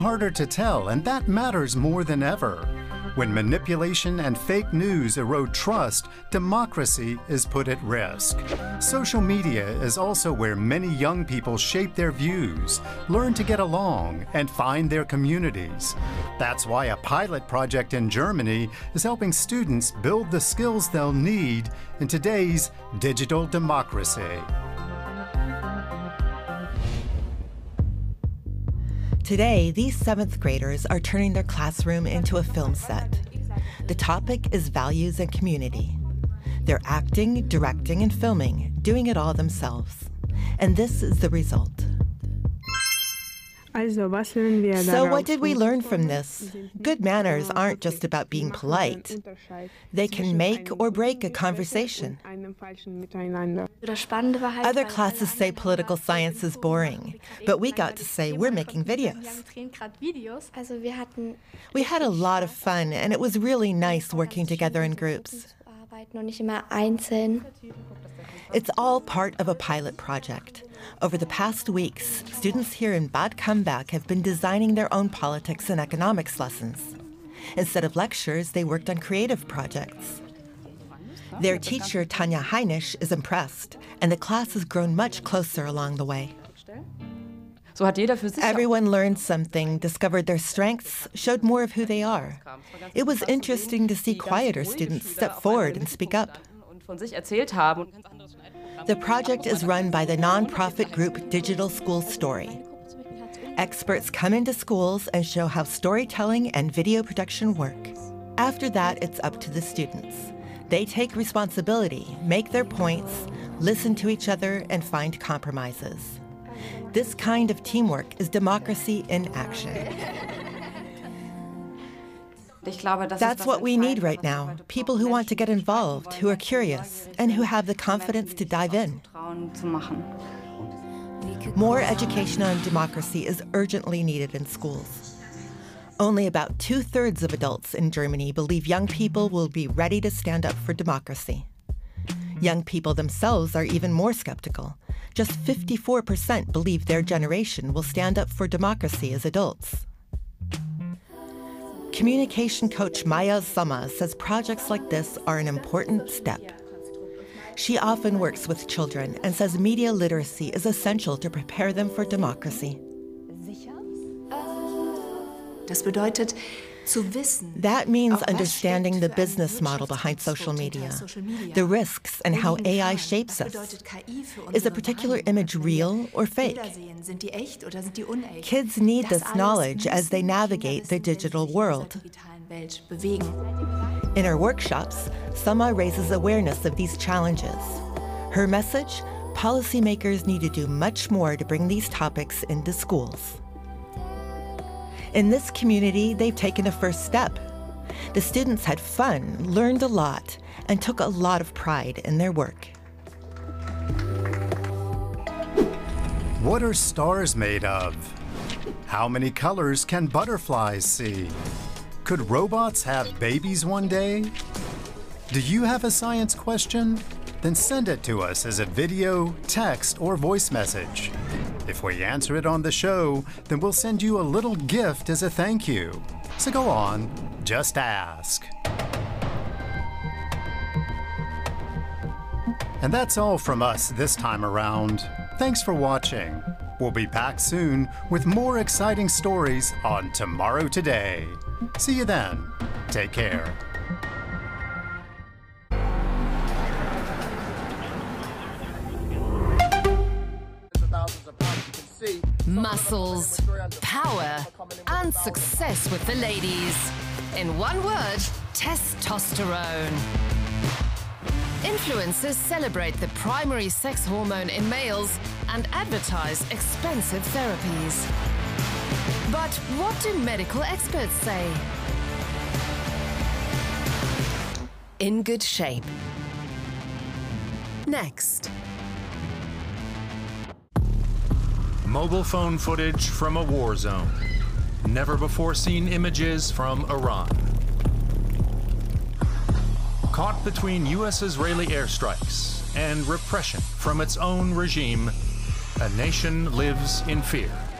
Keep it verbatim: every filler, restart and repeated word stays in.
Harder to tell, and that matters more than ever. When manipulation and fake news erode trust, democracy is put at risk. Social media is also where many young people shape their views, learn to get along, and find their communities. That's why a pilot project in Germany is helping students build the skills they'll need in today's digital democracy. Today, these seventh graders are turning their classroom into a film set. The topic is values and community. They're acting, directing, and filming, doing it all themselves. And this is the result. So what did we learn from this? Good manners aren't just about being polite. They can make or break a conversation. Other classes say political science is boring, but we got to say we're making videos. We had a lot of fun, and it was really nice working together in groups. It's all part of a pilot project. Over the past weeks, students here in Bad Kambach have been designing their own politics and economics lessons. Instead of lectures, they worked on creative projects. Their teacher, Tanja Heinisch, is impressed, and the class has grown much closer along the way. Everyone learned something, discovered their strengths, showed more of who they are. It was interesting to see quieter students step forward and speak up. The project is run by the nonprofit group Digital School Story. Experts come into schools and show how storytelling and video production work. After that, it's up to the students. They take responsibility, make their points, listen to each other, and find compromises. This kind of teamwork is democracy in action. That's what we need right now, people who want to get involved, who are curious, and who have the confidence to dive in. More education on democracy is urgently needed in schools. Only about two-thirds of adults in Germany believe young people will be ready to stand up for democracy. Young people themselves are even more skeptical. Just fifty-four percent believe their generation will stand up for democracy as adults. Communication coach Maya Sommer says projects like this are an important step. She often works with children and says media literacy is essential to prepare them for democracy. That means understanding the business model behind social media, the risks and how A I shapes us. Is a particular image real or fake? Kids need this knowledge as they navigate the digital world. In her workshops, Sama raises awareness of these challenges. Her message: policymakers need to do much more to bring these topics into schools. In this community, they've taken a first step. The students had fun, learned a lot, and took a lot of pride in their work. What are stars made of? How many colors can butterflies see? Could robots have babies one day? Do you have a science question? Then send it to us as a video, text, or voice message. If we answer it on the show, then we'll send you a little gift as a thank you. So go on, just ask. And that's all from us this time around. Thanks for watching. We'll be back soon with more exciting stories on Tomorrow Today. See you then. Take care. Muscles, power, and success with the ladies. In one word, testosterone. Influencers celebrate the primary sex hormone in males and advertise expensive therapies. But what do medical experts say? In good shape. Next. Mobile phone footage from a war zone. Never before seen images from Iran. Caught between U S-Israeli airstrikes and repression from its own regime, a nation lives in fear.